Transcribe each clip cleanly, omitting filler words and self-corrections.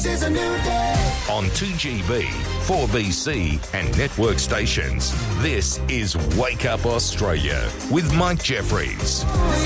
Is a new day. On 2GB, 4BC and network stations, this is Wake Up Australia with Mike Jeffries.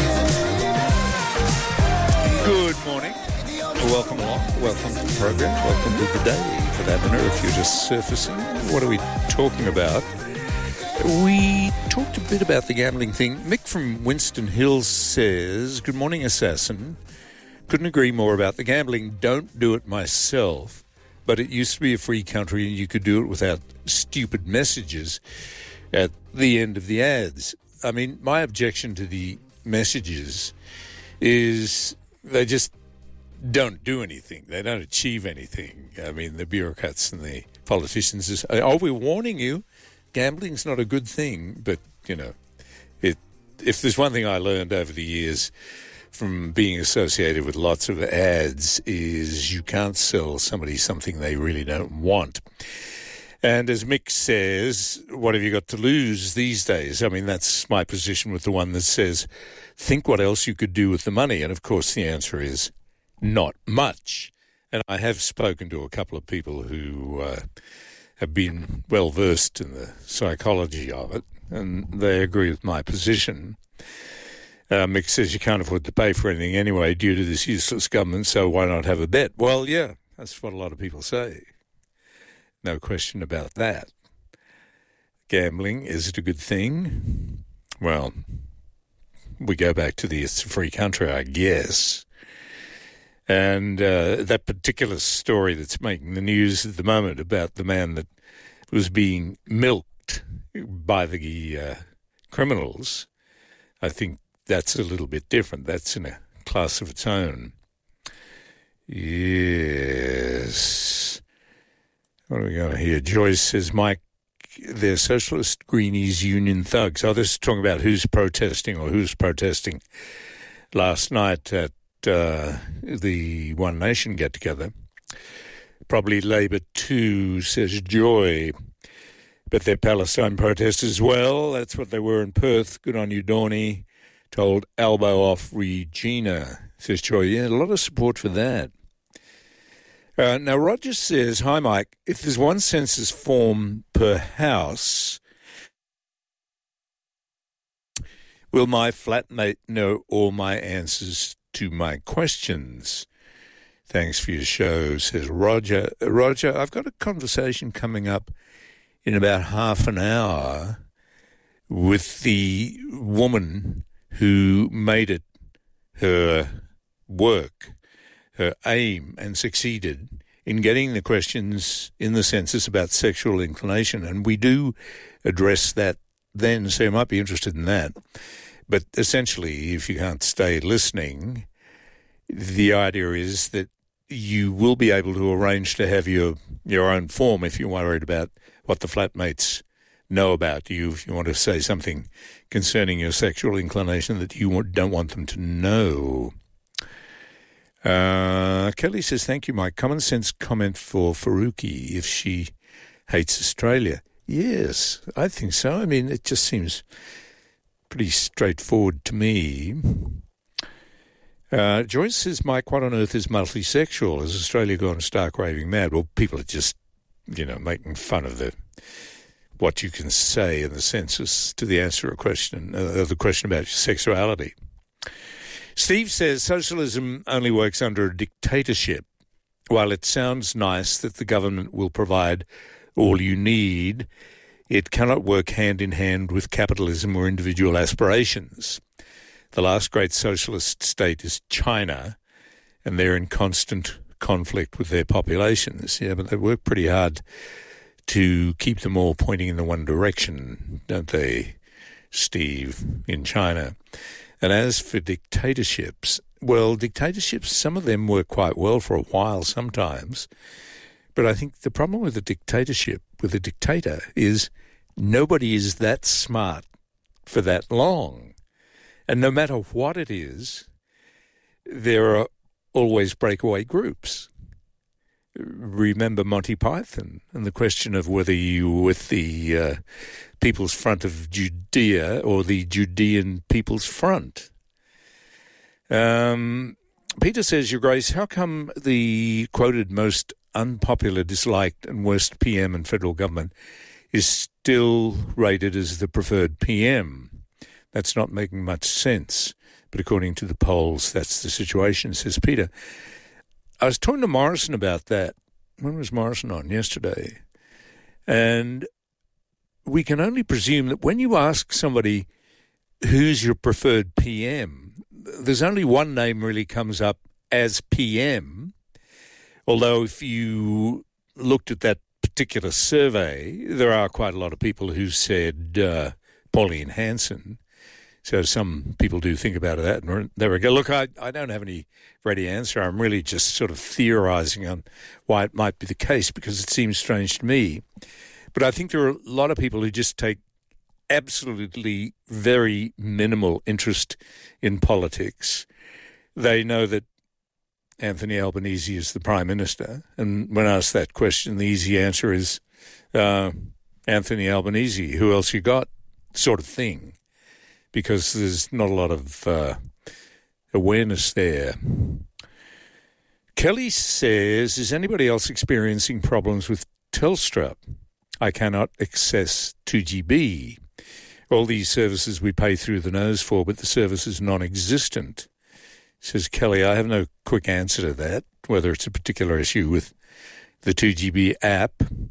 Good morning. Welcome along. Welcome to the program. Welcome to the day, for that matter. If you're just surfacing, what are we talking about? We talked a bit about the gambling thing. Mick from Winston Hills says, good morning, Assassin. Couldn't agree more about the gambling. Don't do it myself. But it used to be a free country and you could do it without stupid messages at the end of the ads. I mean, my objection to the messages is they just don't do anything. They don't achieve anything. I mean, the bureaucrats and the politicians is, oh, we're warning you, gambling's not a good thing. But, you know, if there's one thing I learned over the years from being associated with lots of ads is you can't sell somebody something they really don't want. And as Mick says, what have you got to lose these days? I mean, that's my position with the one that says, think what else you could do with the money. And, of course, the answer is not much. And I have spoken to a couple of people who have been well-versed in the psychology of it, and they agree with my position. Mick says you can't afford to pay for anything anyway due to this useless government, so why not have a bet? Well, yeah, that's what a lot of people say. No question about that. Gambling, is it a good thing? Well, we go back to it's a free country, I guess. And that particular story that's making the news at the moment about the man that was being milked by the criminals, I think that's a little bit different. That's in a class of its own. Yes. What are we going to hear? Joyce says, Mike, they're socialist greenies union thugs. Oh, this is talking about who's protesting last night at the One Nation get-together. Probably Labor too, says Joy. But they're Palestine protesters as well. That's what they were in Perth. Good on you, Dawny. Told elbow off Regina, says Joy. Yeah, a lot of support for that. Now, Roger says, hi, Mike, if there's one census form per house, will my flatmate know all my answers to my questions? Thanks for your show, says Roger. Roger, I've got a conversation coming up in about half an hour with the woman who made it her work, her aim, and succeeded in getting the questions in the census about sexual inclination. And we do address that then, so you might be interested in that. But essentially, if you can't stay listening, the idea is that you will be able to arrange to have your own form if you're worried about what the flatmates know about you, if you want to say something concerning your sexual inclination that you don't want them to know. Kelly says, thank you, Mike. Common sense comment for Faruqi if she hates Australia. Yes, I think so. I mean, it just seems pretty straightforward to me. Joyce says, Mike, what on earth is multisexual? Has Australia gone stark raving mad? Well, people are just, making fun of what you can say in the census to the answer a question, the question about your sexuality. Steve says socialism only works under a dictatorship. While it sounds nice that the government will provide all you need, it cannot work hand in hand with capitalism or individual aspirations. The last great socialist state is China, and they're in constant conflict with their populations. Yeah, but they work pretty hard to keep them all pointing in the one direction, don't they, Steve, in China? And as for dictatorships, well, dictatorships, some of them work quite well for a while sometimes. But I think the problem with a dictatorship, with a dictator, is nobody is that smart for that long. And no matter what it is, there are always breakaway groups. Remember Monty Python and the question of whether you were with the People's Front of Judea or the Judean People's Front. Peter says, Your Grace, how come the quoted most unpopular, disliked and worst PM in federal government is still rated as the preferred PM? That's not making much sense. But according to the polls, that's the situation, says Peter. I was talking to Morrison about that. When was Morrison on? Yesterday. And we can only presume that when you ask somebody who's your preferred PM, there's only one name really comes up as PM, although if you looked at that particular survey, there are quite a lot of people who said Pauline Hanson. So some people do think about that. And there we go. Look, I don't have any ready answer. I'm really just sort of theorising on why it might be the case because it seems strange to me. But I think there are a lot of people who just take absolutely very minimal interest in politics. They know that Anthony Albanese is the Prime Minister. And when asked that question, the easy answer is Anthony Albanese. Who else you got? Sort of thing. Because there's not a lot of awareness there. Kelly says, is anybody else experiencing problems with Telstra? I cannot access 2GB. All these services we pay through the nose for, but the service is non-existent. Says Kelly, I have no quick answer to that, whether it's a particular issue with the 2GB app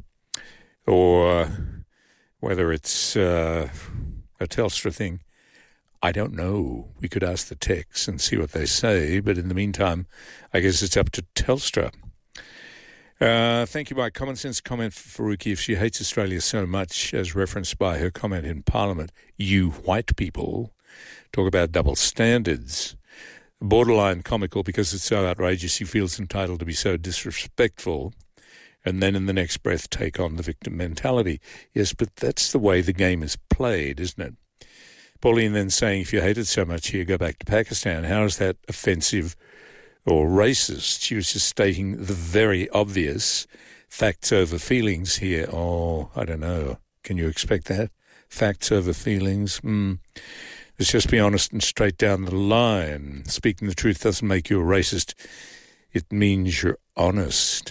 or whether it's a Telstra thing. I don't know. We could ask the techs and see what they say, but in the meantime, I guess it's up to Telstra. Thank you. My common sense comment for Faruqi. If she hates Australia so much, as referenced by her comment in Parliament, you white people talk about double standards. Borderline comical because it's so outrageous she feels entitled to be so disrespectful, and then in the next breath take on the victim mentality. Yes, but that's the way the game is played, isn't it? Pauline then saying, if you hate it so much here, go back to Pakistan. How is that offensive or racist? She was just stating the very obvious facts over feelings here. Oh, I don't know. Can you expect that? Facts over feelings? Let's just be honest and straight down the line. Speaking the truth doesn't make you a racist. It means you're honest.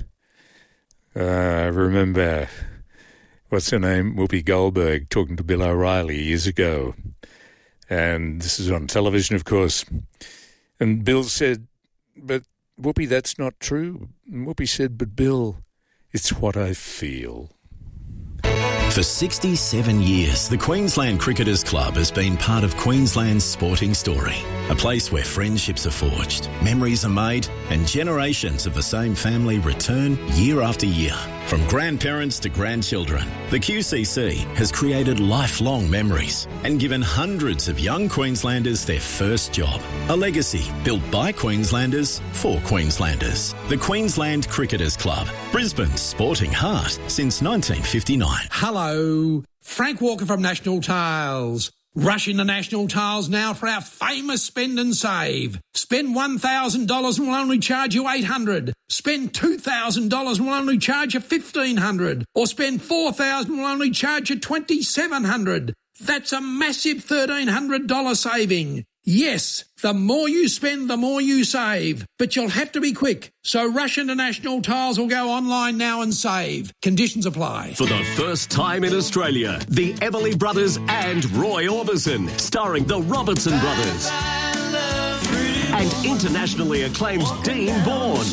Remember, what's her name? Whoopi Goldberg talking to Bill O'Reilly years ago. And this is on television, of course. And Bill said, but Whoopi, that's not true. And Whoopi said, but Bill, it's what I feel. For 67 years, the Queensland Cricketers Club has been part of Queensland's sporting story. A place where friendships are forged, memories are made, and generations of the same family return year after year. From grandparents to grandchildren, the QCC has created lifelong memories and given hundreds of young Queenslanders their first job. A legacy built by Queenslanders for Queenslanders. The Queensland Cricketers Club, Brisbane's sporting heart since 1959. Hello, Frank Walker from National Tiles. Rush into National Tiles now for our famous spend and save. Spend $1,000 and we'll only charge you $800. Spend $2,000 and we'll only charge you $1,500. Or spend $4,000 and we'll only charge you $2,700. That's a massive $1,300 saving. Yes, the more you spend, the more you save. But you'll have to be quick. So rush into National Tiles or go online now and save. Conditions apply. For the first time in Australia, the Everly Brothers and Roy Orbison, starring the Robertson Brothers. And internationally acclaimed Dean Bourne.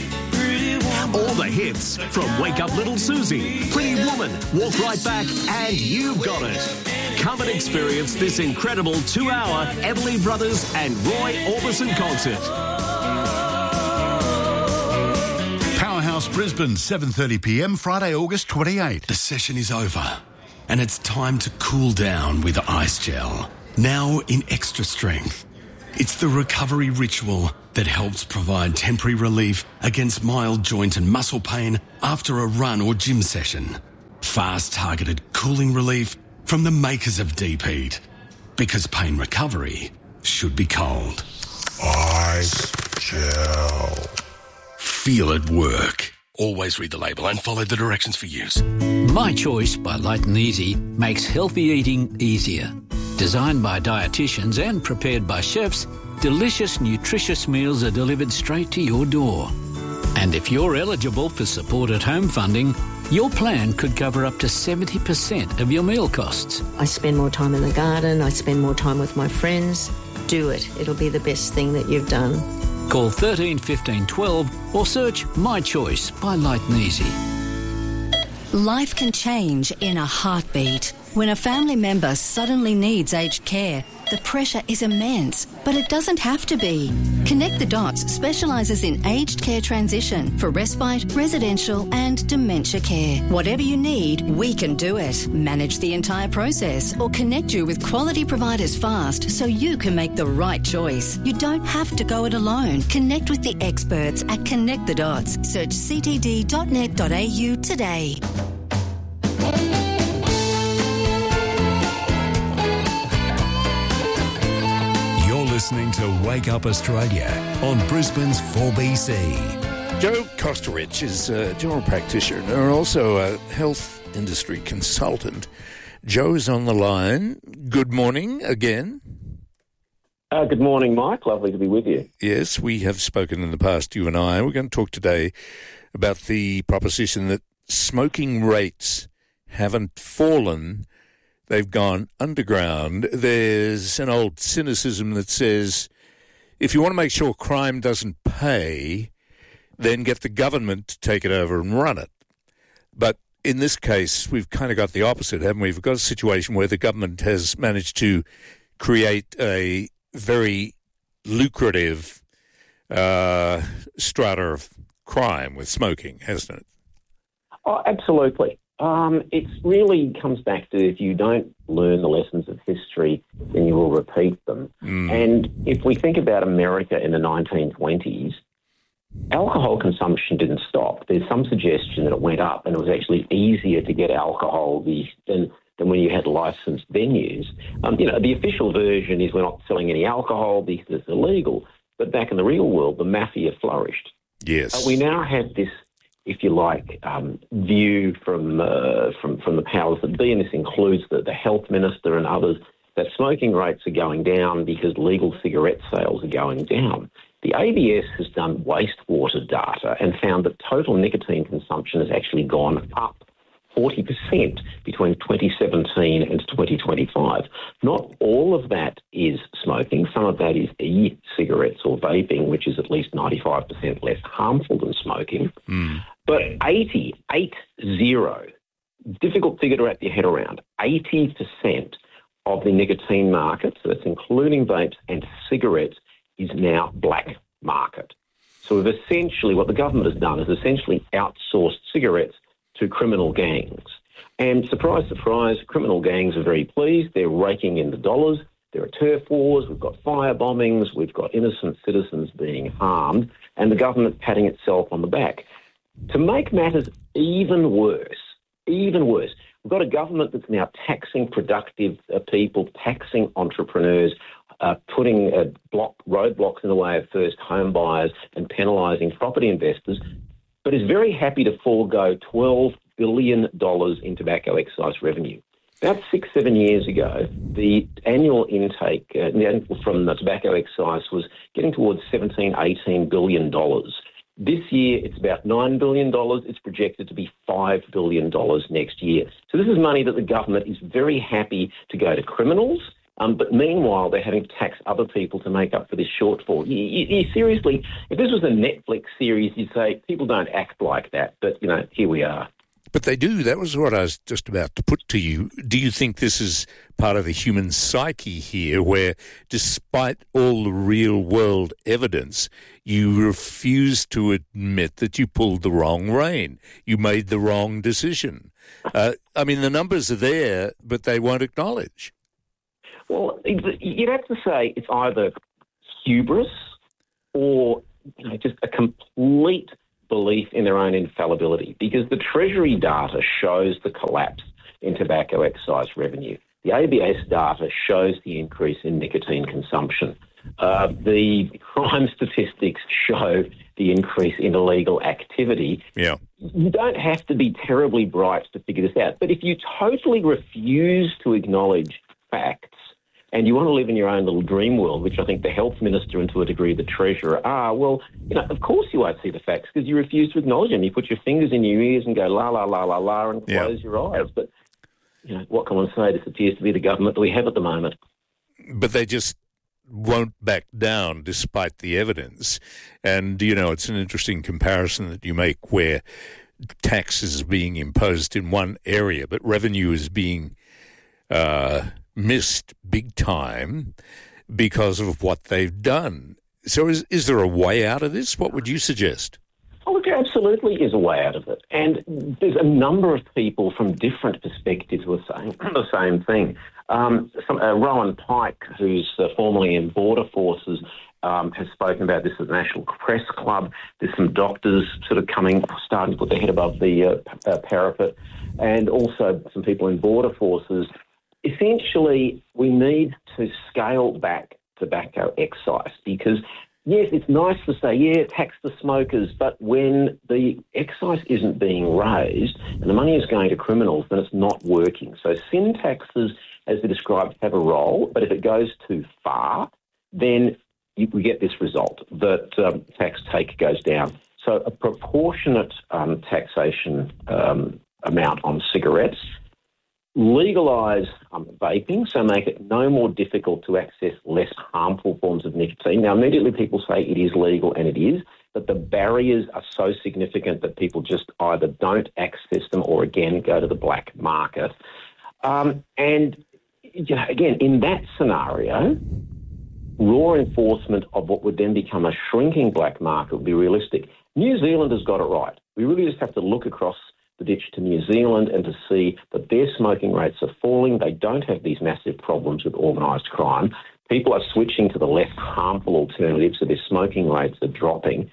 All the hits from Wake Up Little Susie, Pretty Woman, Walk Right Back, and You've Got It. Come and experience this incredible 2-hour Everly Brothers and Roy Orbison concert. Powerhouse Brisbane, 7:30pm, Friday, August 28. The session is over, and it's time to cool down with Ice Gel. Now in extra strength. It's the recovery ritual that helps provide temporary relief against mild joint and muscle pain after a run or gym session. Fast targeted cooling relief from the makers of Deep Heat. Because pain recovery should be cold. Ice Gel. Feel it work. Always read the label and follow the directions for use. My Choice by Light and Easy makes healthy eating easier. Designed by dietitians and prepared by chefs, delicious, nutritious meals are delivered straight to your door. And if you're eligible for Support at Home funding, your plan could cover up to 70% of your meal costs. I spend more time in the garden, I spend more time with my friends. Do it. It'll be the best thing that you've done. Call 13 15 12 or search My Choice by Light and Easy. Life can change in a heartbeat. When a family member suddenly needs aged care, the pressure is immense, but it doesn't have to be. Connect the Dots specialises in aged care transition for respite, residential and dementia care. Whatever you need, we can do it. Manage the entire process or connect you with quality providers fast so you can make the right choice. You don't have to go it alone. Connect with the experts at Connect the Dots. Search ctd.net.au today. Listening to Wake Up Australia on Brisbane's 4BC. Joe Kosterich is a general practitioner and also a health industry consultant. Joe's on the line. Good morning again. Good morning, Mike. Lovely to be with you. Yes, we have spoken in the past, you and I. We're going to talk today about the proposition that smoking rates haven't fallen. They've gone underground. There's an old cynicism that says if you want to make sure crime doesn't pay, then get the government to take it over and run it. But in this case, we've kind of got the opposite, haven't we? We've got a situation where the government has managed to create a very lucrative strata of crime with smoking, hasn't it? Oh, absolutely. It really comes back to if you don't learn the lessons of history, then you will repeat them. And if we think about America in the 1920s, alcohol consumption didn't stop. There's some suggestion that it went up and it was actually easier to get alcohol than when you had licensed venues. The official version is we're not selling any alcohol because it's illegal. But back in the real world, the mafia flourished. Yes. We now have this, if you like, view from the powers that be, and this includes the health minister and others, that smoking rates are going down because legal cigarette sales are going down. The ABS has done wastewater data and found that total nicotine consumption has actually gone up 40% between 2017 and 2025. Not all of that is smoking. Some of that is e-cigarettes or vaping, which is at least 95% less harmful than smoking. But 80, difficult figure to wrap your head around, 80% of the nicotine market, so that's including vapes and cigarettes, is now black market. So we've essentially, what the government has done is essentially outsourced cigarettes to criminal gangs. And surprise, surprise, criminal gangs are very pleased. They're raking in the dollars. There are turf wars. We've got fire bombings. We've got innocent citizens being harmed, and the government patting itself on the back. To make matters even worse, we've got a government that's now taxing productive people, taxing entrepreneurs, putting roadblocks in the way of first home buyers and penalising property investors, but is very happy to forego $12 billion in tobacco excise revenue. About 6-7 years ago, the annual intake from the tobacco excise was getting towards $17-18 billion. This year, it's about $9 billion. It's projected to be $5 billion next year. So this is money that the government is very happy to go to criminals, but meanwhile, they're having to tax other people to make up for this shortfall. You seriously, if this was a Netflix series, you'd say people don't act like that. But, here we are. But they do. That was what I was just about to put to you. Do you think this is part of the human psyche here, where despite all the real-world evidence, you refuse to admit that you pulled the wrong rein, you made the wrong decision? The numbers are there, but they won't acknowledge. Well, you'd have to say it's either hubris or just a complete belief in their own infallibility, because the Treasury data shows the collapse in tobacco excise revenue. The ABS data shows the increase in nicotine consumption. The crime statistics show the increase in illegal activity. Yeah. You don't have to be terribly bright to figure this out, but if you totally refuse to acknowledge facts, and you want to live in your own little dream world, which I think the health minister and to a degree the treasurer are, well, of course you won't see the facts because you refuse to acknowledge them. You put your fingers in your ears and go la, la, la, la, la, and close your eyes. But, what can one say? This appears to be the government that we have at the moment. But they just won't back down despite the evidence. And, it's an interesting comparison that you make where tax is being imposed in one area, but revenue is being missed big time because of what they've done. So is there a way out of this? What would you suggest? Oh, look, there absolutely is a way out of it. And there's a number of people from different perspectives who are saying the same thing. Rowan Pike, who's formerly in Border Forces, has spoken about this at the National Press Club. There's some doctors sort of starting to put their head above the parapet, and also some people in Border Forces. Essentially, we need to scale back tobacco excise because, yes, it's nice to say, tax the smokers, but when the excise isn't being raised and the money is going to criminals, then it's not working. So sin taxes, as they described, have a role, but if it goes too far, then we get this result, that tax take goes down. So a proportionate taxation amount on cigarettes, legalise vaping, so make it no more difficult to access less harmful forms of nicotine. Now, immediately people say it is legal, and it is, but the barriers are so significant that people just either don't access them or, again, go to the black market. And, again, in that scenario, raw enforcement of what would then become a shrinking black market would be realistic. New Zealand has got it right. We really just have to look across the ditch to New Zealand and to see that their smoking rates are falling. They don't have these massive problems with organised crime. People are switching to the less harmful alternatives, so their smoking rates are dropping.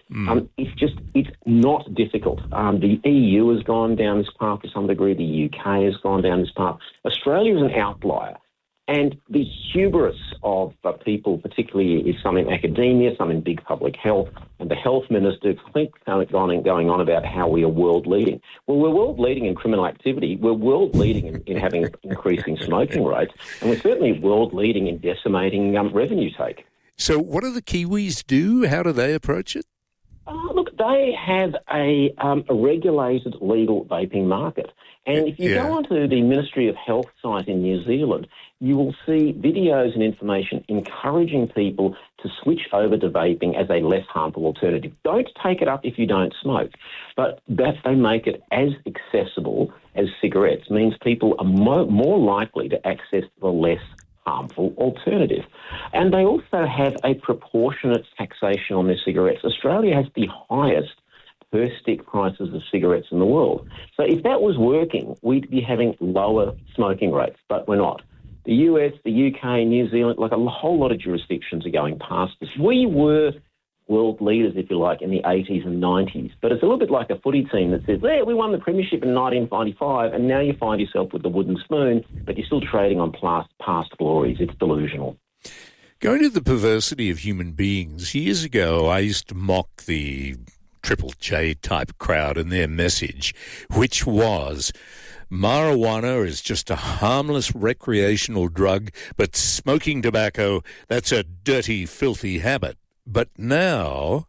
It's not difficult. The EU has gone down this path to some degree. The UK has gone down this path. Australia is an outlier. And the hubris of people, particularly some in academia, some in big public health, and the health minister keep going on about how we are world leading. Well, we're world leading in criminal activity. We're world leading in having increasing smoking rates. And we're certainly world leading in decimating revenue take. So what do the Kiwis do? How do they approach it? Look, they have a regulated legal vaping market. And if you go onto the Ministry of Health site in New Zealand, you will see videos and information encouraging people to switch over to vaping as a less harmful alternative. Don't take it up if you don't smoke, but that they make it as accessible as cigarettes means people are more likely to access the less harmful alternative. And they also have a proportionate taxation on their cigarettes. Australia has the highest per stick prices of cigarettes in the world. So if that was working, we'd be having lower smoking rates, but we're not. The US, the UK, New Zealand, like a whole lot of jurisdictions are going past us. We were world leaders, if you like, in the 80s and 90s. But it's a little bit like a footy team that says, we won the premiership in 1995, and now you find yourself with the wooden spoon, but you're still trading on past glories. It's delusional. Going to the perversity of human beings, years ago I used to mock the Triple J type crowd and their message, which was marijuana is just a harmless recreational drug, but smoking tobacco, that's a dirty, filthy habit. But now,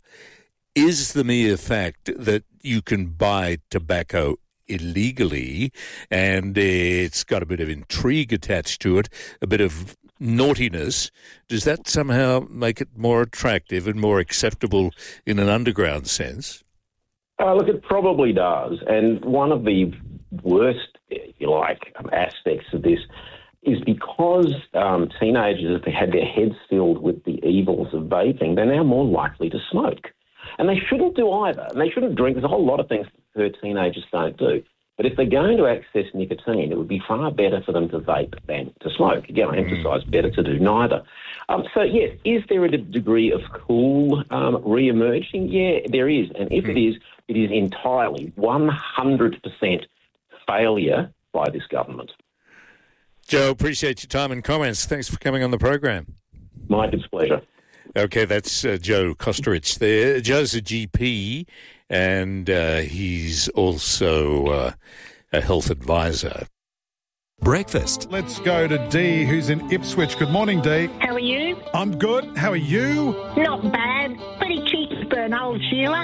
is the mere fact that you can buy tobacco illegally and it's got a bit of intrigue attached to it, a bit of naughtiness, does that somehow make it more attractive and more acceptable in an underground sense? Look, it probably does. And one of the worst, if you like, aspects of this is because teenagers have had their heads filled with the evils of vaping, they're now more likely to smoke. And they shouldn't do either. And they shouldn't drink. There's a whole lot of things that teenagers don't do. But if they're going to access nicotine, it would be far better for them to vape than to smoke. Again, I emphasise better to do neither. So, yes, is there a degree of cool re-emerging? Yeah, there is. And if it is entirely 100% failure by this government. Joe, appreciate your time and comments. Thanks for coming on the program. My displeasure. Okay, that's Joe Kosterich there. Joe's a GP, and he's also a health advisor. Breakfast. Let's go to Dee, who's in Ipswich. Good morning, Dee. How are you? I'm good. How are you? Not bad. Pretty cheeky for an old Sheila.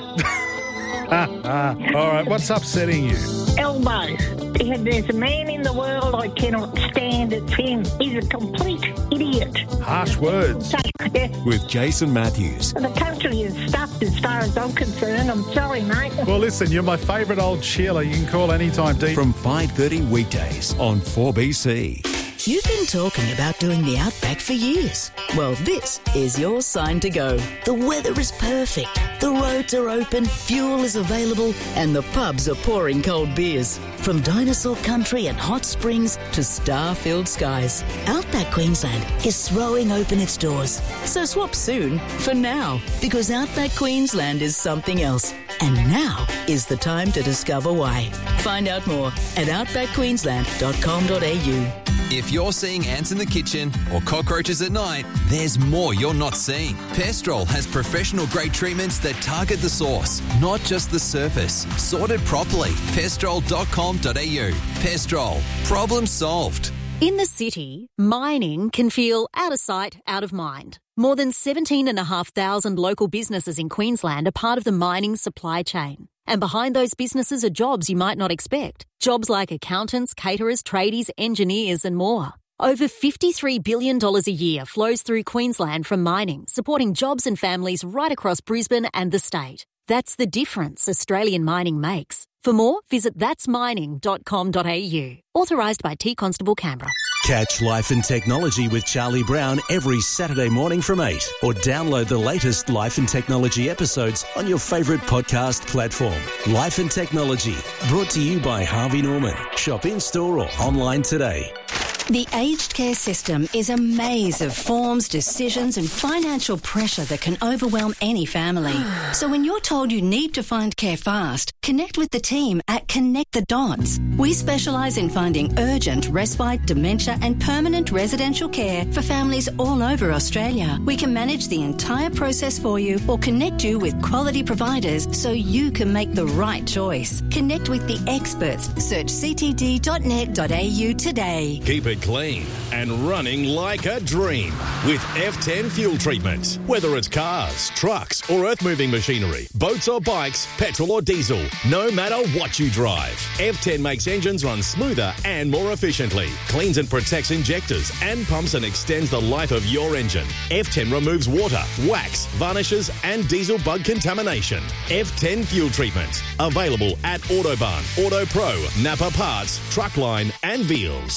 All right, what's upsetting you? Elbows. There's a man in the world I cannot stand. It's him. He's a complete idiot. Harsh words. With Jason Matthews. The country is stuffed as far as I'm concerned. I'm sorry, mate. Well, listen, you're my favourite old Sheila. You can call anytime, Dee. From 5:30 weekdays on 4BC. You've been talking about doing the Outback for years. Well, this is your sign to go. The weather is perfect. The roads are open, fuel is available, and the pubs are pouring cold beers. From dinosaur country and hot springs to star-filled skies, Outback Queensland is throwing open its doors. So swap soon for now, because Outback Queensland is something else. And now is the time to discover why. Find out more at outbackqueensland.com.au. If you're seeing ants in the kitchen or cockroaches at night, there's more you're not seeing. Pestrol has professional-grade treatments that target the source, not just the surface. Sorted properly. Pestrol.com.au. Pestrol. Problem solved. In the city, mining can feel out of sight, out of mind. More than 17,500 local businesses in Queensland are part of the mining supply chain. And behind those businesses are jobs you might not expect. Jobs like accountants, caterers, tradies, engineers and more. Over $53 billion a year flows through Queensland from mining, supporting jobs and families right across Brisbane and the state. That's the difference Australian mining makes. For more, visit thatsmining.com.au. Authorised by T Constable Canberra. Catch Life and Technology with Charlie Brown every Saturday morning from 8, or download the latest Life and Technology episodes on your favourite podcast platform. Life and Technology, brought to you by Harvey Norman. Shop in-store or online today. The aged care system is a maze of forms, decisions and financial pressure that can overwhelm any family. So when you're told you need to find care fast, connect with the team at Connect the Dots. We specialise in finding urgent, respite, dementia and permanent residential care for families all over Australia. We can manage the entire process for you or connect you with quality providers so you can make the right choice. Connect with the experts. Search ctd.net.au today. Keep it clean and running like a dream with F10 fuel treatment. Whether it's cars, trucks or earth-moving machinery, boats or bikes, petrol or diesel, no matter what you drive, F10 makes engines run smoother and more efficiently, cleans and protects injectors and pumps and extends the life of your engine. F10 removes water, wax, varnishes and diesel bug contamination. F10 fuel treatment. Available at Autobarn, Auto Pro, Napa Parts, Truckline and Veals.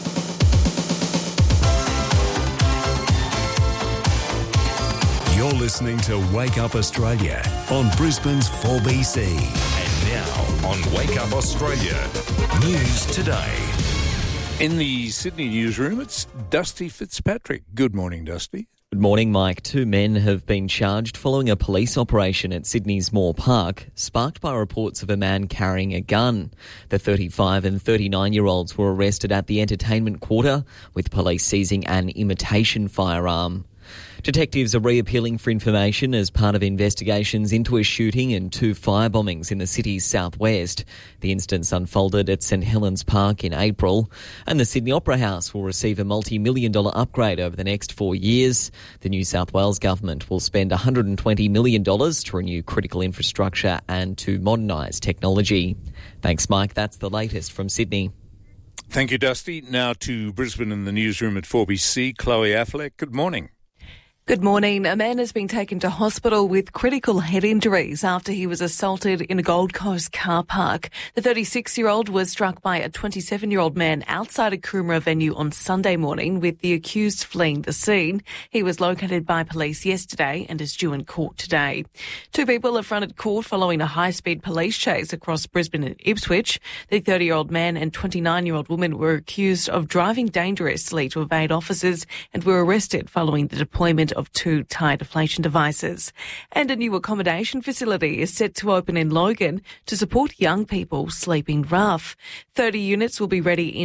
You're listening to Wake Up Australia on Brisbane's 4BC. And now on Wake Up Australia, News Today. In the Sydney newsroom, it's Dusty Fitzpatrick. Good morning, Dusty. Good morning, Mike. 2 men have been charged following a police operation at Sydney's Moore Park, sparked by reports of a man carrying a gun. The 35 and 39-year-olds were arrested at the entertainment quarter, with police seizing an imitation firearm. Detectives are reappealing for information as part of investigations into a shooting and 2 firebombings in the city's southwest. The incidents unfolded at St Helens Park in April, and the Sydney Opera House will receive a multi-million-dollar upgrade over the next 4 years. The New South Wales government will spend $120 million to renew critical infrastructure and to modernise technology. Thanks, Mike. That's the latest from Sydney. Thank you, Dusty. Now to Brisbane in the newsroom at 4BC. Chloe Affleck, good morning. Good morning. A man has been taken to hospital with critical head injuries after he was assaulted in a Gold Coast car park. The 36-year-old was struck by a 27-year-old man outside a Coomera venue on Sunday morning, with the accused fleeing the scene. He was located by police yesterday and is due in court today. 2 people have fronted court following a high-speed police chase across Brisbane and Ipswich. The 30-year-old man and 29-year-old woman were accused of driving dangerously to evade officers and were arrested following the deployment of 2 tyre deflation devices. And a new accommodation facility is set to open in Logan to support young people sleeping rough. 30 units will be ready in